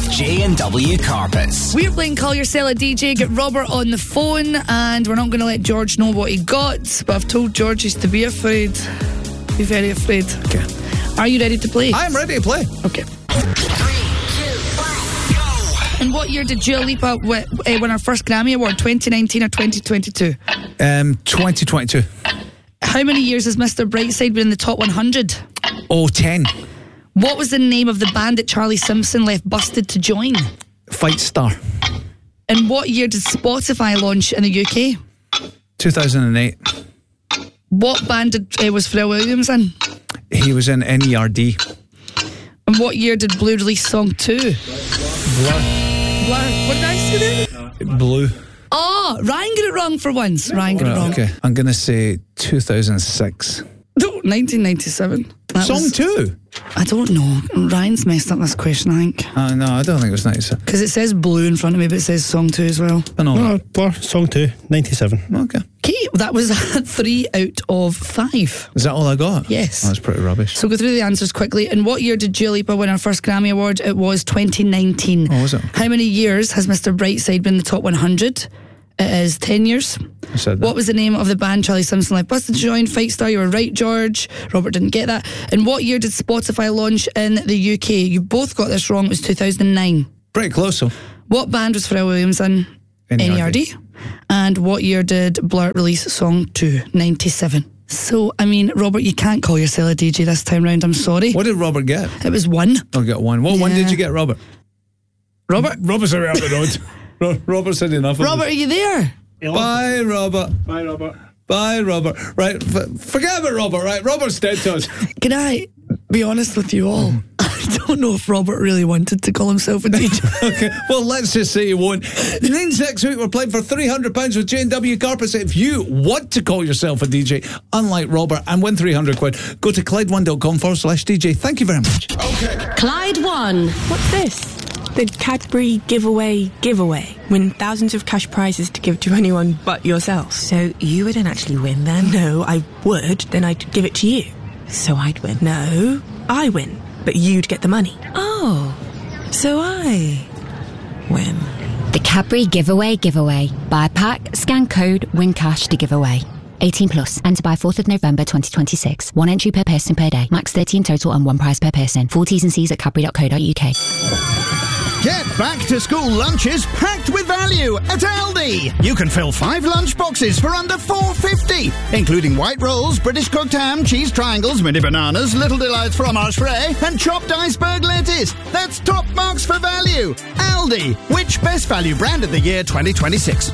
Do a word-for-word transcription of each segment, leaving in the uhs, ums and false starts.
J and W Carpets. We're playing Call Yourself a D J. Get Robert on the phone, and we're not going to let George know what he got, but I've told George he's to be afraid. Be very afraid. Okay. Are you ready to play? I am ready to play. Okay. And what year did Dua Lipa w- uh, win her first Grammy Award? twenty nineteen or twenty twenty-two? Um, twenty twenty-two. How many years has Mister Brightside been in the top one hundred? Oh, ten. What was the name of the band that Charlie Simpson left Busted to join? Fight Star. And what year did Spotify launch in the U K? two thousand eight. What band did, uh, was Pharrell Williams in? He was in N E R D. And what year did Blue release Song two? Blur. Blur. What did I say there? Blue. Oh, Ryan got it wrong for once. Ryan got Right, it wrong. okay. I'm going to say two thousand six. No, nineteen ninety-seven. That Song was, two? I don't know. Ryan's messed up this question, I think. Uh, no, I don't think it was ninety-seven. Because it says Blue in front of me, but it says Song two as well. I know. No, Blur, Song two, ninety-seven. Okay. Okay, that was three out of five. Is that all I got? Yes. Oh, that's pretty rubbish. So go through the answers quickly. In what year did Dua Lipa win her first Grammy Award? It was twenty nineteen. Oh, was it? How many years has Mister Brightside been in the top one hundred? It is ten years. I said that. What was the name of the band Charlie Simpson left Busted to join? Fight Star, you were right, George. Robert didn't get that. And what year did Spotify launch in the U K? You both got this wrong. It was two thousand nine. Pretty close, though. What band was Pharrell Williams in? N E R D. N E R D. And what year did Blur release Song two? ninety-seven. So, I mean, Robert, you can't call yourself a D J this time round. I'm sorry. What did Robert get? It was one. I'll get one. What one Yeah. did you get, Robert? Robert? Robert's already up the road. Ro- Robert said enough of Robert, are you there? this. Bye, Robert. Bye, Robert. Bye, Robert. Right, f- forget about Robert, right? Robert's dead to us. Can I be honest with you all? I don't know if Robert really wanted to call himself a D J. Okay, well, let's just say you won't. Then next week, we're playing for three hundred pounds with J and W Carpets. If you want to call yourself a D J, unlike Robert, and win three hundred quid, go to Clyde one dot com forward slash D J. Thank you very much. Okay. Clyde One. What's this? The Cadbury giveaway giveaway. Win thousands of cash prizes to give to anyone but yourself. So you wouldn't actually win then? No, I would, then I'd give it to you. So I'd win. No, I win, but you'd get the money. Oh, so I win. The Cadbury Giveaway Giveaway. Buy a pack, scan code, win cash to give away. eighteen plus. Enter by fourth of November twenty twenty-six. One entry per person per day. Max thirty in total and one prize per person. Full T's and C's at cadbury dot co dot uk. Get back to school lunches packed with value at Aldi. You can fill five lunch boxes for under four pounds fifty, including white rolls, British cooked ham, cheese triangles, mini bananas, Little Delights fromage frais, and chopped iceberg lettuce. That's top marks for value. Aldi, which best value brand of the year twenty twenty-six?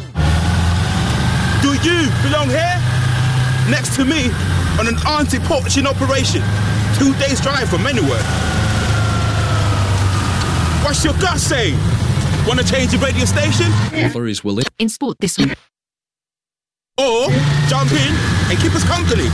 Do you belong here? Next to me on an anti-poaching operation. Two days drive from anywhere. What's your gut saying? Want to change your radio station? Flurries will it In sport this week. Or jump in and keep us company?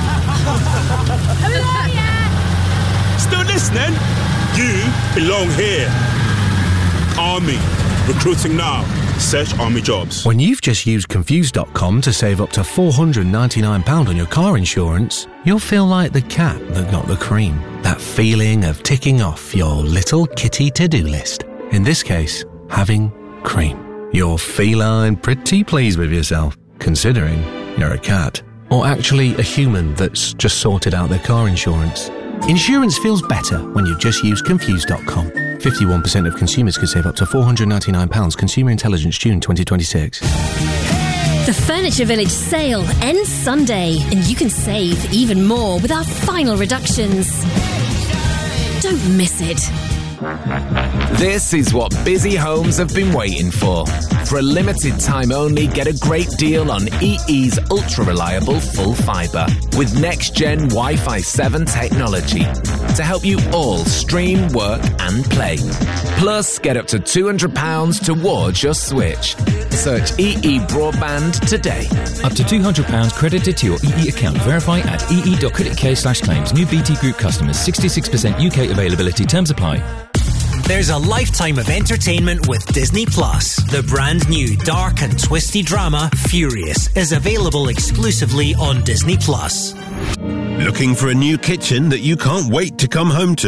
Still listening? You belong here. Army. Recruiting now. Search Army Jobs. When you've just used Confused dot com to save up to four hundred ninety-nine pounds on your car insurance, you'll feel like the cat that got the cream. That feeling of ticking off your little kitty to-do list. In this case, having cream. You're feline pretty pleased with yourself, considering you're a cat. Or actually a human that's just sorted out their car insurance. Insurance feels better when you just use Confused dot com. fifty-one percent of consumers could save up to four hundred ninety-nine pounds. Consumer Intelligence, June twenty twenty-six. The Furniture Village sale ends Sunday, and you can save even more with our final reductions. Don't miss it. This is what Busy Homes have been waiting for. For a limited time only, get a great deal on E E's ultra-reliable full fibre with next-gen Wi-Fi seven technology to help you all stream, work and play. Plus, get up to two hundred pounds towards your switch. Search E E Broadband today. Up to two hundred pounds credited to your E E account. Verify at e e dot co dot u k slash claims. New B T Group customers. sixty-six percent U K availability. Terms apply. There's a lifetime of entertainment with Disney Plus. The brand new dark and twisty drama, Furious, is available exclusively on Disney Plus. Looking for a new kitchen that you can't wait to come home to?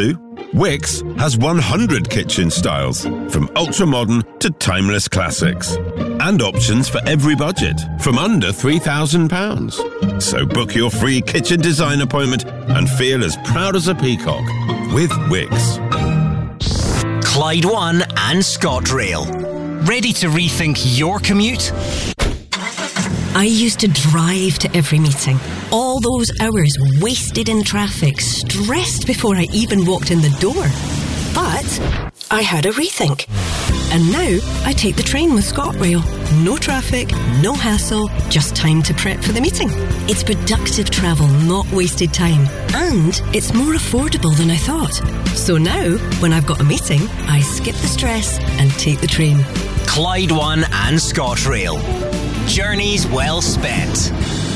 Wix has one hundred kitchen styles, from ultra-modern to timeless classics. And options for every budget, from under three thousand pounds. So book your free kitchen design appointment and feel as proud as a peacock with Wix. Clyde One and ScotRail. Ready to rethink your commute? I used to drive to every meeting. All those hours wasted in traffic, stressed before I even walked in the door. But I had a rethink. And now I take the train with ScotRail. No traffic, no hassle, just time to prep for the meeting. It's productive travel, not wasted time. And it's more affordable than I thought. So now, when I've got a meeting, I skip the stress and take the train. Clyde One and ScotRail. Journeys well spent.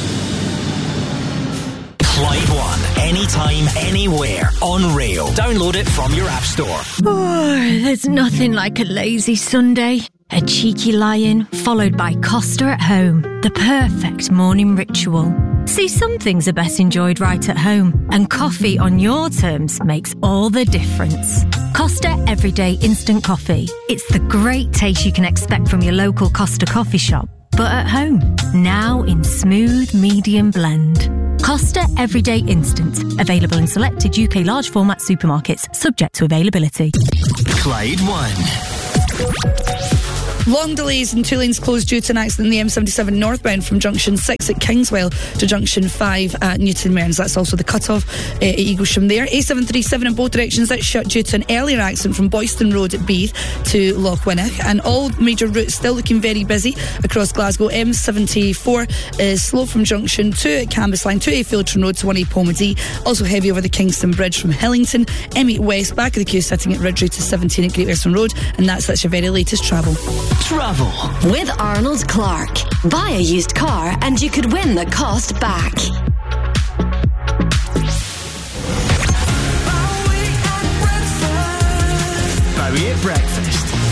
Clyde One. Anytime, anywhere. On rail. Download it from your app store. Oh, there's nothing like a lazy Sunday. A cheeky lie-in, followed by Costa at home. The perfect morning ritual. See, some things are best enjoyed right at home, and coffee on your terms makes all the difference. Costa Everyday Instant Coffee. It's the great taste you can expect from your local Costa coffee shop, but at home. Now in smooth medium blend. Costa Everyday Instant. Available in selected U K large format supermarkets, subject to availability. Clyde One. Long delays and two lanes closed due to an accident in the M seventy-seven northbound from junction six at Kingswell to junction five at Newton Mearns. That's also the cut-off uh, at Eaglesham there. A seven thirty-seven in both directions, that's shut due to an earlier accident from Boyston Road at Beath to Lochwinnock. And all major routes still looking very busy across Glasgow. M seventy-four is slow from junction two at Cambusline, two A Filtron Road to one A Pomedy. Also heavy over the Kingston Bridge from Hillington. M eight West, back of the queue sitting at Ridgeway to seventeen at Great Western Road. And that's, that's your very latest travel. Travel with Arnold Clark. Buy a used car and you could win the cost back. Bowie at breakfast.